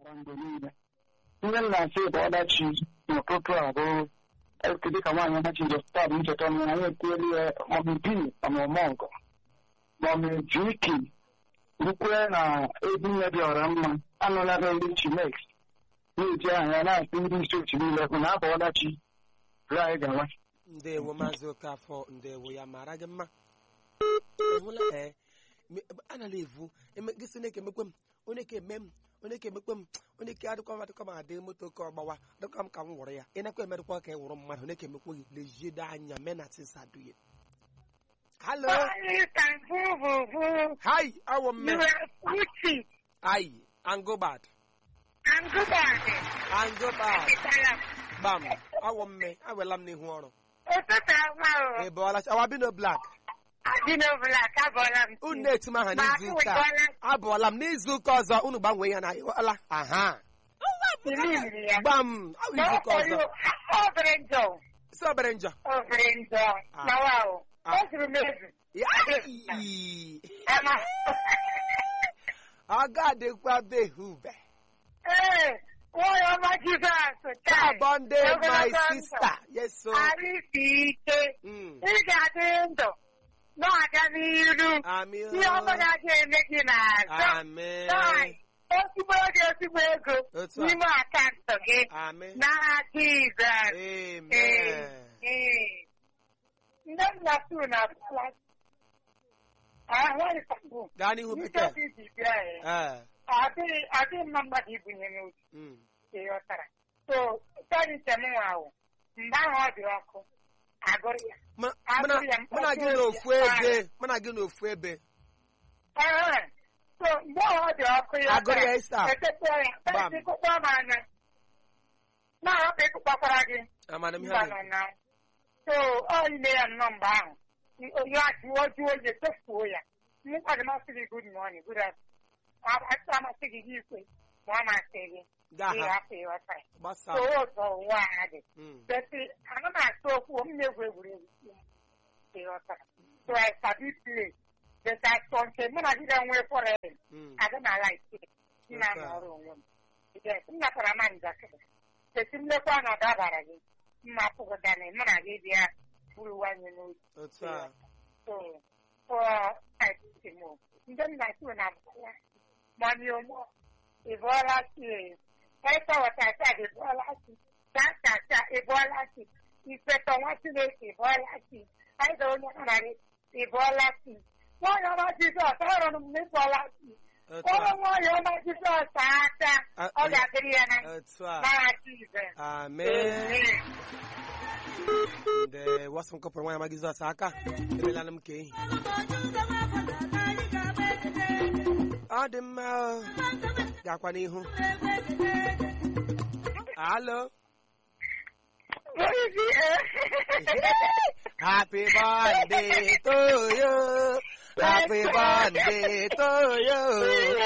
mgbe niile ihe m na-asị bụ ọdachi n'ụtụtụ a bụ dịka nwaanyị ọdachi jọstab ncheta ọmụ anyị ekwuelu ya mọmịbi ọmụmọgọ mọmịjiki rukwe na ebe ihe dị ọra mma anụla be ndị chimex na-eji anya na-asị ndị isi ochi niile bụ na abụ ọdachi ruo anyị gawa. Ndewo Maazị Okafọ, ndewo ya mara gị mma. Ehụla ana na-evu gịsị na-eke emekwe m onye ka eme m onye ka emekwe m onye ka adịkwa m adị moto ka ọgbawa adịkwa m ka m wụrụ ya ị nakwa emerụkwa ka ị wụrụ mmadụ onye ka emekwe gị lejido anya menatisa duye. Hello. Hi, our man. Hi, I'm go bad. Bam, our man. I will am ni huoro. E bola, awa bino black. Unet ma hani zuka. Abolam ni zuka za unu bangwe ya na ala. Aha. Bam, awi zuka za. Sobrenjo. Na wow. Agadekwa behube. Oh, my Jesus. Abonde, my sister. Yes, so. Arifike. Igadindo. No, I can hear you. Amen. You are going to make it nice. Amen. Amen. Nah, Jesus. Amen. Ndem na tu na plus. Wani sabu. Gani hupeke? Ati mamba hibunye nuji. Yotara. So, tani temu wao. Mba hodi wako. Agoria. Mana gino fuebe. Mana gino fuebe. So, mba hodi wako. Agoria isa. Bam. Na hape kupaparagi. Amana mihani. So, all in there number. You are what you will get to ya. You are not really good morning. Good afternoon. I'm a city you say. Mama saying, happy or time. So, one added. But I'm not so for me. So, I studied play. That I don't say, when I didn't wait for it. I don't like it. In our room. Yes, not for a man. The similar one of that. Mapugane, Managia, Furuan, so, for I think more. Then I do not Manio more. Ebola, I saw what I said, Ebola, that's Ebola, if I want to make Ebola, I don't know how Ebola. One of my Jesus, I don't know Ebola. Amen. The wasn't couple one magiza saka. Elanam ke. Adam yakwani hu. Hello. Happy birthday to you. Happy birthday to you.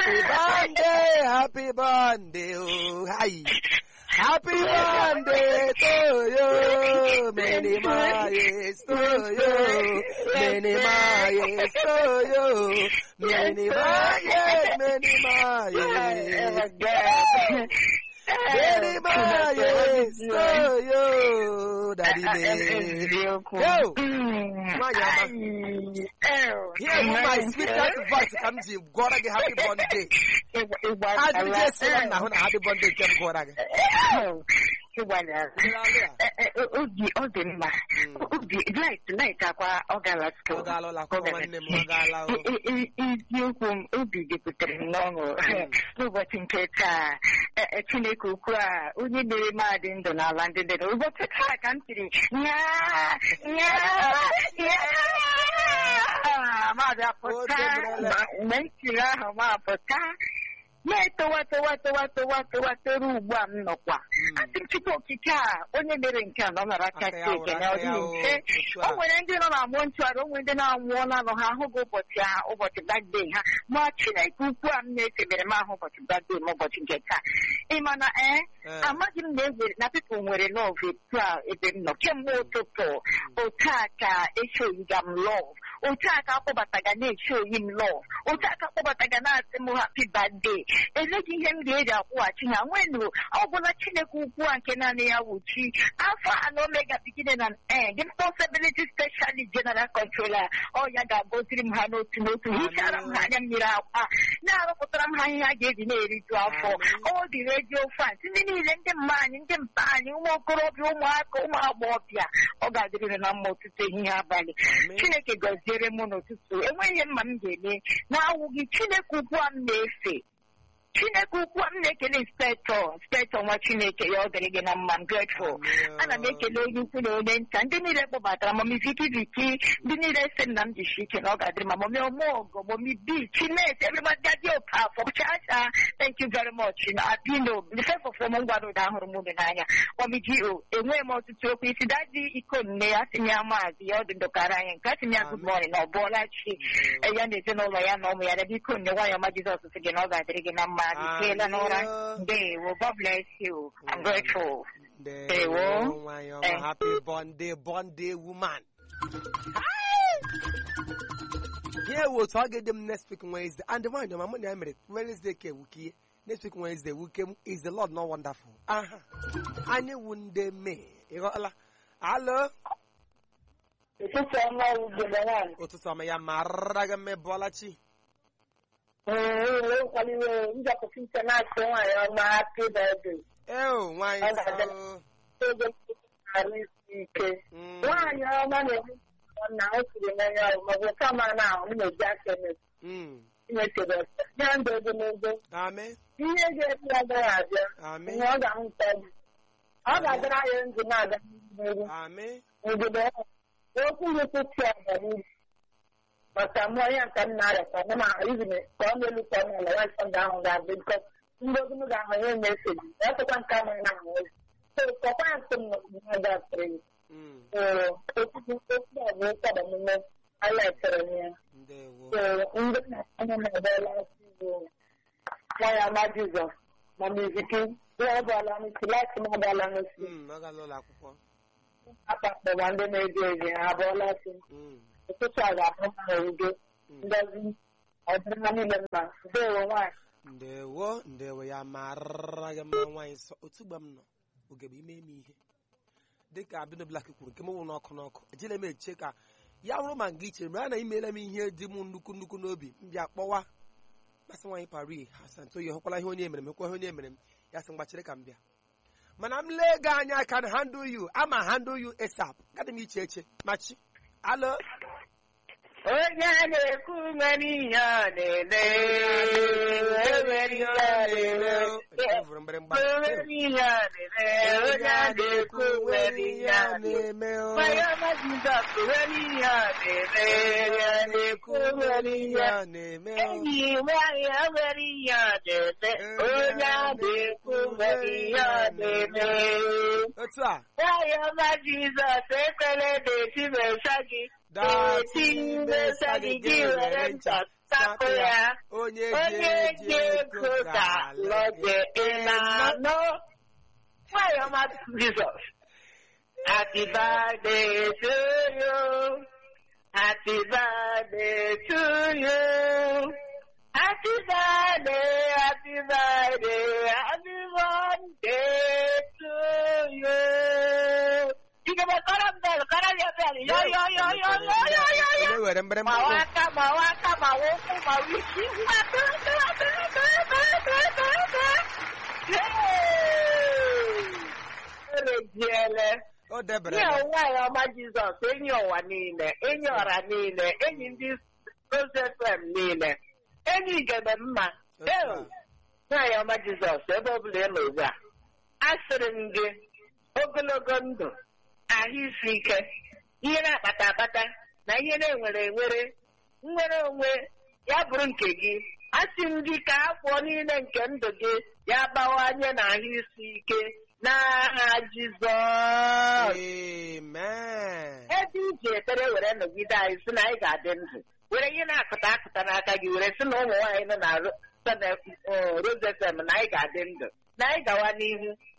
Happy birthday, oh, hi. Happy birthday to you. Many more years to you. Many more years to you. Many more years, many more years. Many more years to you. Daddy, yo. Here, my sweetheart voice comes in. Gora get happy birthday. I do just say now, happy birthday, Kem Gora. I think people only living can on a racket. Oh, when I did not want to, I don't want to know one of how go but over to that day. Much like who am native in a man over to that day, more but to get her. Imana, imagine they not people were in love with proud, it didn't know. Came more to or taka, issue you love. otu aka akpọbataga na-echi oyi m lọ otu aka akpọbataga na-asị m happy birthday eleghị ihe m ga-eji akwụghachi ha nwenu ọ bụla Chineke ukwu a nke naanị ya wuchi Alpha and Omega beginning and end responsibility specialist general controller ọ ya ga-agọziri m ha n'otu n'otu hichara m ha anya mmiri akwa na-arụpụtara m ha ihe ha ga-eji na-eriju afọ ọ dị redio fans ndị niile ndị mma anyị ndị mpa anyị ụmụ okorobịa ụmụaka ụmụ agbọghọbịa ọ ga-adịrịrị na mma ụtụtụ ehihie abalị Chineke gọziere m n'ụtụtụ enweghị ihe mma m ga-eme na-awụghị Chineke ukwu a m na-efe Chineke ukwu m na-ekele inspektọ nwa Chineke ya ọ dịrị gị na mma m grateful ana m ekele onye ukwu na onye nta ndị niile kpọbatara mami Viki ndị niile sị m na m jishi ike na ọ ga-adịrị ma mami Omogo mami B Chinet everybody gaji Okafọ chacha thank you very much na Abino the first of all m gwara ụda ahụrụ m unu n'anya mami G.O. enweghị m ọtụtụ okwu isi daji iko nne ya sị ya maazị ya ọ dị ndọkara anyị nke asị ya good morning na ọ bụọla chi ya na ezinụlọ ya na ụmụ ya debe iko nne nwanyị ọma Jizọs sị gị na ọ ga-adịrị gị na mma God bless you. I'm grateful. Happy birthday, woman. Yeah, we'll talk to them next week Wednesday. And the one, my money I made Wednesday, Wuki. Next week Wednesday, Wuki is the Lord not wonderful. I knew one day me. Hello. Otu sama ya maraga me bolachi. But I'm more young than I am. Even if I'm going to come and write some down that because I'm going to have a message. That's what I'm coming now. So, for that three. I like it. So, I'm going to why am I Jesus? My music is like my balance. The one day maybe I have all that. Ndewo ya mara ya mwa nso otugba m no oge bi ime ihe dịka Abino Black kwuru nke m wụ n'ọkụ ejele m eche ka ya wụrụ ma nga ichere m na imela m ihe dị m nnukwu n'obi mbịa kpọwa masị nwanyị Paris Hasanto ya hụkwala ihe onye mere m ekwe onye mere m ya sị mgbachiri ka m bịa mana m lega anya can handle you ama handle you ASAP gadị m iche machi alo onye na-ekwu nwere ihe ọ na-eme nwere ihe ọ na-eme nwere ihe ọ na-eme onye na-ekwu nwere ihe ọ na-eme onye ọma Jizọs nwere ihe ọ na-eme onye na-ekwu nwere ihe ọ na-eme enyi nwanyị ọ nwere ihe ọ na-eme onye na-ekwu nwere ihe ọ na-eme nwanyị ọma Jizọs ekwela na-eti mesa gị eti mesa gị gị were ncha tapụ ya onye ji ego ka lọje ịna-anọ nwanyị ọma Jizọs happy birthday to you happy birthday to you happy birthday happy birthday happy birthday to you mawaka mawoku mawiki nye nwanyị ọma Jizọs enyi ụwa niile enyi ọra niile enyi ndị Rosefem niile enyi igebe mma nwanyị ọma Jizọs ebe ọ bụla ị nọ ugbu a asịrị m gị ogologo ndụ ahụ isi ike ihe na-akpata akpata na ihe na-enwere nwere onwe ya bụrụ nke gị asị m gị ka afọ niile nke ndụ gị ya bawanye na ahụ isi ike n'aha Jizọs amen. Ebe iji ekpere were nọgide anyị sị na anyị ga-adị ndụ were ihe na-akụta n'aka gị were sị na ụmụ nwaanyị nọ na Rose FM na anyị ga-adị ndụ na anyị gawa n'ihu